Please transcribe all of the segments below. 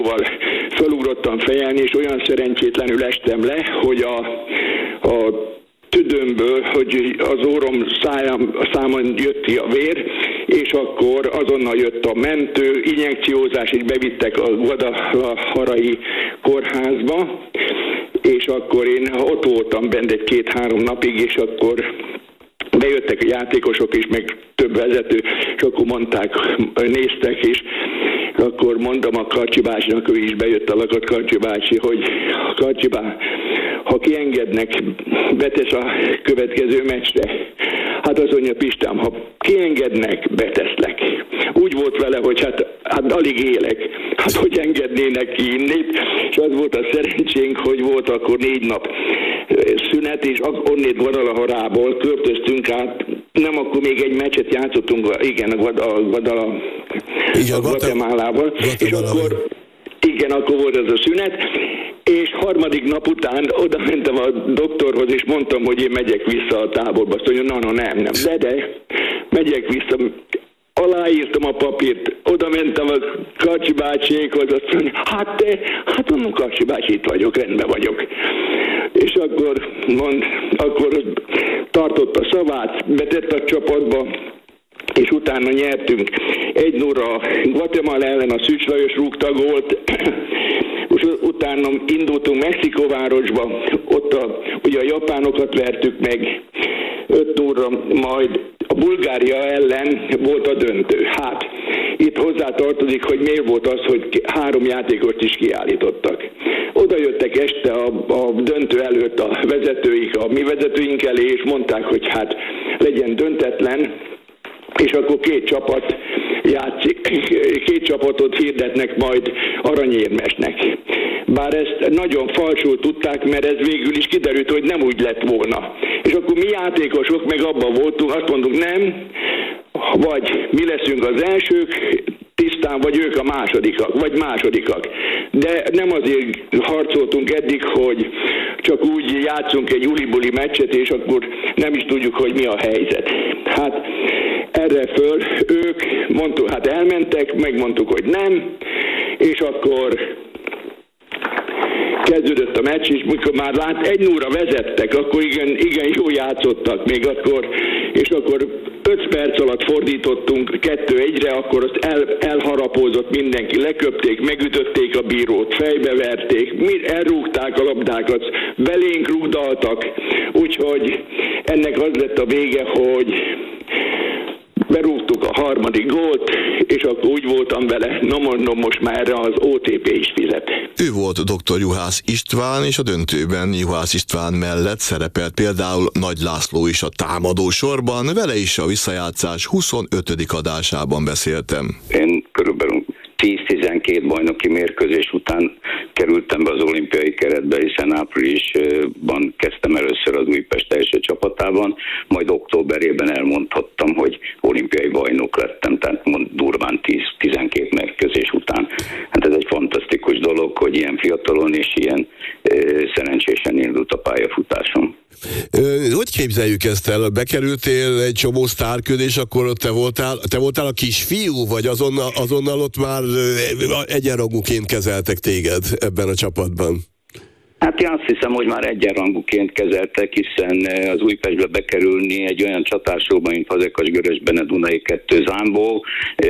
felugrottam fejelni, és olyan szerencsétlenül estem le, hogy a tüdőmből, hogy az orrom számon jött ki a vér, és akkor azonnal jött a mentő, injekciózás, és bevittek a Guadalajarai kórházba, és akkor én ott voltam bent egy 2-3 napig, és akkor bejöttek a játékosok is, meg több vezető, és akkor mondták, néztek, és akkor mondom a Karcsi bácsinak, ő is bejött a Lakat Karcsi bácsi, hogy Karcsi bá, ha kiengednek, betesz a következő meccsre. Hát azt mondja, Pistám, ha kiengednek, beteszlek. Úgy volt vele, hogy hát alig élek. Hát hogy engednének ki innét? És az volt a szerencsénk, hogy volt akkor 4 nap szünet, és onnét Guadalajarából költöztünk át. Nem, akkor még egy meccset játszottunk, igen, a Guatemalával. És akkor igen, akkor volt ez a szünet, és harmadik nap után oda mentem a doktorhoz, és mondtam, hogy én megyek vissza a táborba. Azt mondja, nem, de megyek vissza. Aláírtam a papírt, oda mentem a Karcsi bácsiékhoz, azt mondja, hát mondom, Karcsi bácsi, itt vagyok, rendben vagyok. És akkor tartott a szavát, betett a csapatba, és utána nyertünk 1-0 Guatemala ellen, a Szűcs Lajos rúgta gólt, és utána indultunk Mexikóvárosba, ott ugye a japánokat vertük meg 5-0, majd a Bulgária ellen volt a döntő. Hát, itt hozzátartozik, hogy miért volt az, hogy 3 játékost is kiállítottak. Oda jöttek este a döntő előtt a vezetőik, a mi vezetőink elé, és mondták, hogy hát legyen döntetlen, és akkor 2 csapat játszik, 2 csapatot hirdetnek majd aranyérmesnek. Bár ezt nagyon falsul tudták, mert ez végül is kiderült, hogy nem úgy lett volna. És akkor mi játékosok meg abban voltunk, azt mondtuk, nem, vagy mi leszünk az elsők, tisztán, vagy ők a másodikak. De nem azért harcoltunk eddig, hogy csak úgy játszunk egy uli-buli meccset, és akkor nem is tudjuk, hogy mi a helyzet. Hát erre föl ők mondtuk, hát elmentek, megmondtuk, hogy nem, és akkor kezdődött a meccs, és mikor már 1-0-ra vezettek, akkor igen jó játszottak még akkor, és akkor 5 perc alatt fordítottunk 2-1-re, akkor azt elharapózott mindenki, leköpték, megütötték a bírót, fejbeverték, elrúgták a labdákat, belénk rúgdaltak, úgyhogy ennek az lett a vége, hogy berúgtuk a harmadik gólt, és akkor úgy voltam vele, mondom, most már erre az OTP is fizet. Ő volt dr. Juhász István, és a döntőben Juhász István mellett szerepelt például Nagy László is a támadó sorban, vele is a visszajátszás 25. adásában beszéltem. Én körülbelül 10-12 bajnoki mérkőzés után kerültem be az olimpiai keretbe, hiszen áprilisban kezdtem először az Újpest első csapatában, majd októberében elmondhattam, hogy olimpiai bajnok lettem, tehát durván 10-12 mérkőzés után. Hát ez egy fantasztikus dolog, hogy ilyen fiatalon és ilyen szerencsésen indult a pályafutásom. Hogy képzeljük ezt el? Bekerültél egy csomó sztárköd, és akkor ott te voltál a kisfiú, vagy azonnal ott már egyenrangúként kezeltek téged ebben a csapatban? Hát én azt hiszem, hogy már egyenrangúként kezeltek, hiszen az Újpestbe bekerülni egy olyan csatárshowba, mint Fazekas Görös Bene Dunai 2 Zámbó,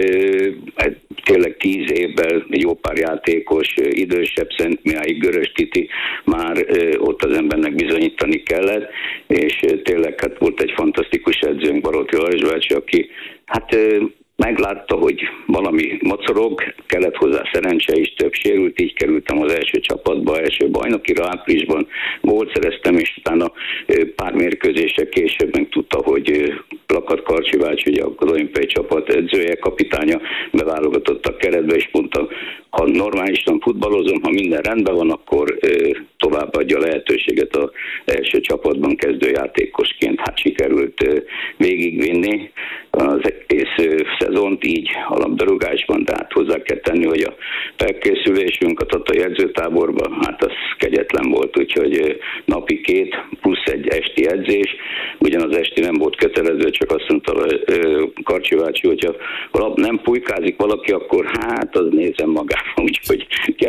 tényleg 10 évvel jó pár játékos, idősebb Szentmiályi Görös Titi, már ott az embernek bizonyítani kellett, és tényleg hát volt egy fantasztikus edzőnk, Baróti Lajos bácsi, aki hát meglátta, hogy valami mocorog, kellett hozzá szerencse is, több sérült, így kerültem az első csapatba, első bajnokira, áprilisban gólt szereztem, és utána pár mérkőzések később meg tudta, hogy Lakat Karcsi bácsi, ugye az olimpiai csapat edzője, kapitánya beválogatott a keretbe, és mondta, ha normálisan futballozom, ha minden rendben van, akkor továbbadja a lehetőséget az első csapatban kezdőjátékosként. Hát sikerült végigvinni az egész szezont így a labdarúgásban, de hát hozzá kell tenni, hogy a felkészülésünk a Tatai edzőtáborban, hát az kegyetlen volt, úgyhogy napi 2 plusz egy esti edzés, ugyanaz esti nem volt kötelező, csak azt mondta Karcsi bácsi, hogyha nem pulykázik valaki, akkor hát az nézem magában, úgyhogy